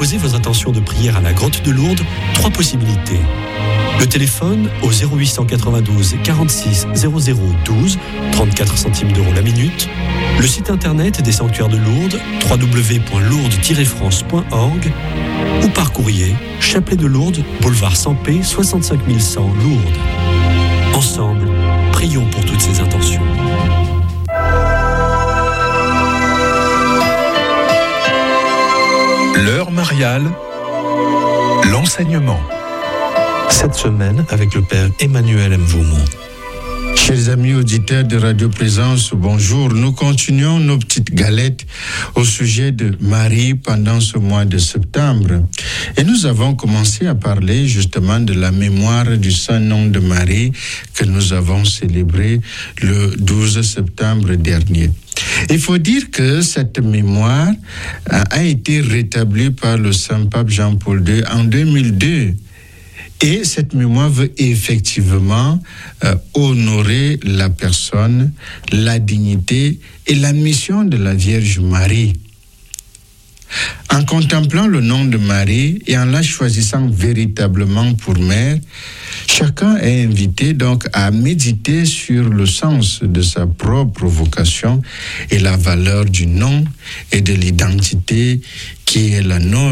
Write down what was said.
déposez vos intentions de prière à la grotte de Lourdes, 3 possibilités. Le téléphone au 0892 46 00 12, 34 centimes d'euros la minute. Le site internet des sanctuaires de Lourdes, www.lourdes-france.org, ou par courrier, Chapelet de Lourdes, boulevard Sampé, 65 100 Lourdes. Ensemble, prions pour toutes ces intentions. L'heure mariale, l'enseignement. Cette semaine, avec le Père Emmanuel Mvoumou. Chers amis auditeurs de Radio Présence, bonjour. Nous continuons nos petites galettes au sujet de Marie pendant ce mois de septembre. Et nous avons commencé à parler justement de la mémoire du Saint-Nom de Marie que nous avons célébré le 12 septembre dernier. Il faut dire que cette mémoire a été rétablie par le Saint-Pape Jean-Paul II en 2002. Et cette mémoire veut effectivement honorer la personne, la dignité et la mission de la Vierge Marie. En contemplant le nom de Marie et en la choisissant véritablement pour mère, chacun est invité donc à méditer sur le sens de sa propre vocation et la valeur du nom et de l'identité qui est la nôtre.